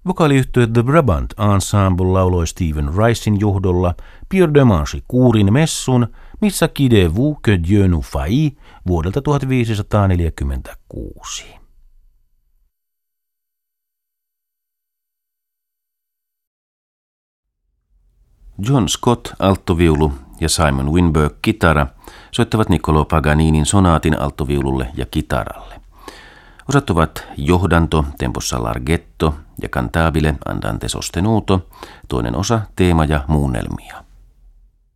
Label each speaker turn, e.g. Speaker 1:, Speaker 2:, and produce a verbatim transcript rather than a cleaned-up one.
Speaker 1: Vokaaliyhtye The Brabant Ensemble lauloi Stephen Ricein johdolla Pierre Demanche kuurin messun Missä kidez-vous que Dieu nous faillit vuodelta tuhatviisisataaneljäkymmentäkuusi. John Scott alttoviulu ja Simon Winberg kitara soittavat Niccolò Paganinin sonaatin alttoviululle ja kitaralle. Osat ovat johdanto tempossa larghetto ja cantabile andante sostenuto, toinen osa teema ja muunnelmia.